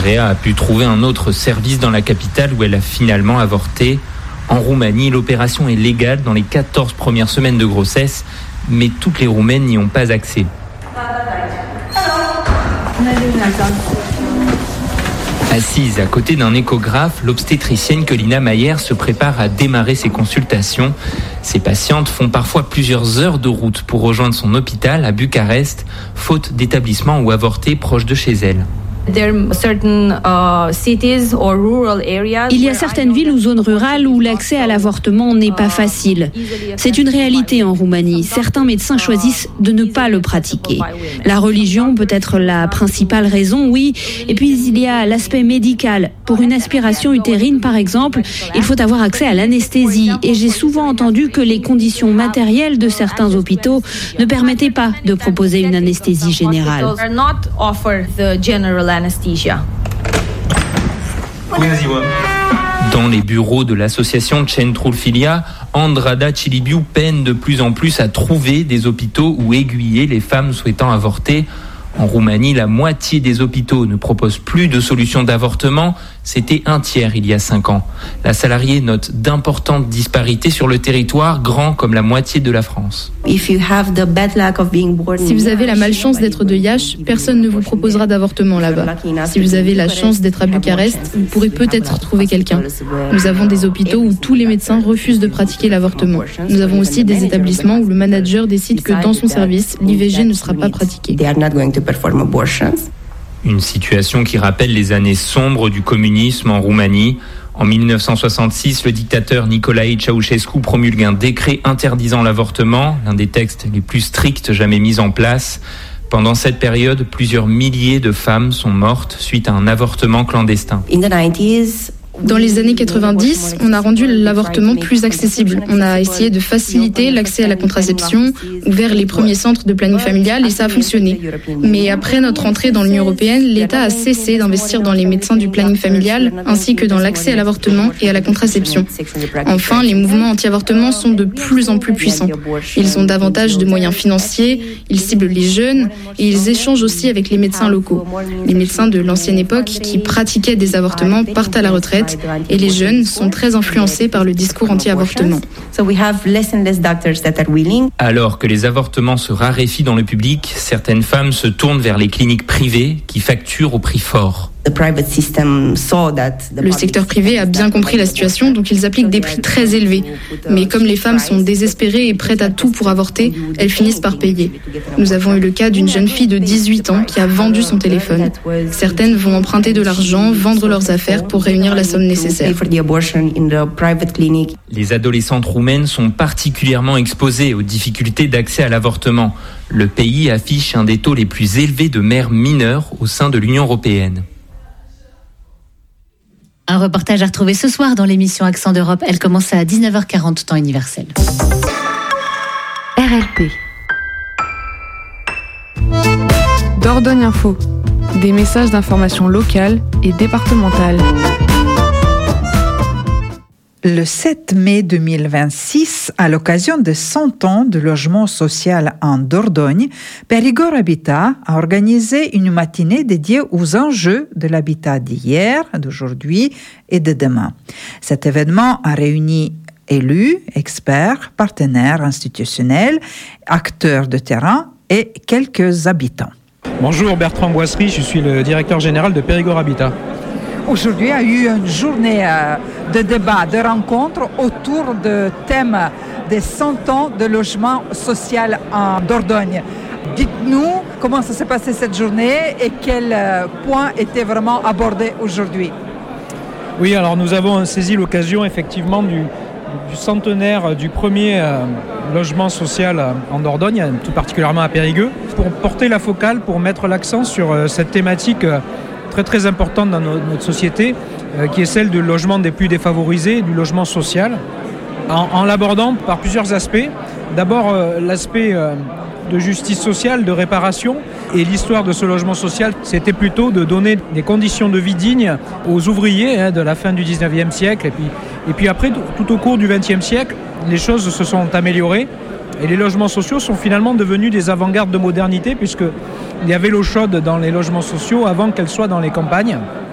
Andrea a pu trouver un autre service dans la capitale où elle a finalement avorté. En Roumanie, l'opération est légale dans les 14 premières semaines de grossesse, mais toutes les Roumaines n'y ont pas accès. Assise à côté d'un échographe, l'obstétricienne Colina Mayer se prépare à démarrer ses consultations. Ses patientes font parfois plusieurs heures de route pour rejoindre son hôpital à Bucarest, faute d'établissement ou avorter proche de chez elle. Il y a certaines villes ou zones rurales où l'accès à l'avortement n'est pas facile. C'est une réalité en Roumanie. Certains médecins choisissent de ne pas le pratiquer. La religion peut être la principale raison, oui. Et puis il y a l'aspect médical. Pour une aspiration utérine, par exemple, il faut avoir accès à l'anesthésie. Et j'ai souvent entendu que les conditions matérielles de certains hôpitaux ne permettaient pas de proposer une anesthésie générale. Dans les bureaux de l'association Centrul Filia, Andrada Cilibiu peine de plus en plus à trouver des hôpitaux où aiguiller les femmes souhaitant avorter. En Roumanie, la moitié des hôpitaux ne proposent plus de solution d'avortement. C'était un tiers il y a 5 ans. La salariée note d'importantes disparités sur le territoire, grand comme la moitié de la France. Si vous avez la malchance d'être de Iași, personne ne vous proposera d'avortement là-bas. Si vous avez la chance d'être à Bucarest, vous pourrez peut-être trouver quelqu'un. Nous avons des hôpitaux où tous les médecins refusent de pratiquer l'avortement. Nous avons aussi des établissements où le manager décide que dans son service, l'IVG ne sera pas pratiqué. Une situation qui rappelle les années sombres du communisme en Roumanie. En 1966, le dictateur Nicolae Ceausescu promulgue un décret interdisant l'avortement, l'un des textes les plus stricts jamais mis en place. Pendant cette période, plusieurs milliers de femmes sont mortes suite à un avortement clandestin. Dans les années 90, on a rendu l'avortement plus accessible. On a essayé de faciliter l'accès à la contraception, ouvert les premiers centres de planning familial et ça a fonctionné. Mais après notre entrée dans l'Union européenne, l'État a cessé d'investir dans les médecins du planning familial ainsi que dans l'accès à l'avortement et à la contraception. Enfin, les mouvements anti-avortement sont de plus en plus puissants. Ils ont davantage de moyens financiers, ils ciblent les jeunes et ils échangent aussi avec les médecins locaux. Les médecins de l'ancienne époque qui pratiquaient des avortements partent à la retraite. Et les jeunes sont très influencés par le discours anti-avortement. Alors que les avortements se raréfient dans le public, certaines femmes se tournent vers les cliniques privées qui facturent au prix fort. Le secteur privé a bien compris la situation, donc ils appliquent des prix très élevés. Mais comme les femmes sont désespérées et prêtes à tout pour avorter, elles finissent par payer. Nous avons eu le cas d'une jeune fille de 18 ans qui a vendu son téléphone. Certaines vont emprunter de l'argent, vendre leurs affaires pour réunir la somme nécessaire. Les adolescentes roumaines sont particulièrement exposées aux difficultés d'accès à l'avortement. Le pays affiche un des taux les plus élevés de mères mineures au sein de l'Union européenne. Un reportage à retrouver ce soir dans l'émission Accent d'Europe. Elle commence à 19h40 temps universel. RLP. Dordogne Info. Des messages d'information locale et départementale. Le 7 mai 2026, à l'occasion de 100 ans de logement social en Dordogne, Périgord Habitat a organisé une matinée dédiée aux enjeux de l'habitat d'hier, d'aujourd'hui et de demain. Cet événement a réuni élus, experts, partenaires institutionnels, acteurs de terrain et quelques habitants. Bonjour, Bertrand Boisserie, je suis le directeur général de Périgord Habitat. Aujourd'hui, il y a eu une journée de débat, de rencontres autour du thème des 100 ans de logement social en Dordogne. Dites-nous comment ça s'est passé cette journée et quels points étaient vraiment abordés aujourd'hui. Oui, alors nous avons saisi l'occasion effectivement du centenaire du premier logement social en Dordogne, tout particulièrement à Périgueux, pour porter la focale, pour mettre l'accent sur cette thématique très importante dans notre société, qui est celle du logement des plus défavorisés, du logement social, en l'abordant par plusieurs aspects. D'abord, l'aspect de justice sociale, de réparation, et l'histoire de ce logement social, c'était plutôt de donner des conditions de vie dignes aux ouvriers de la fin du 19e siècle, et puis après, tout au cours du 20e siècle, les choses se sont améliorées, et les logements sociaux sont finalement devenus des avant-gardes de modernité, puisqu'il y avait l'eau chaude dans les logements sociaux avant qu'elle soit dans les campagnes.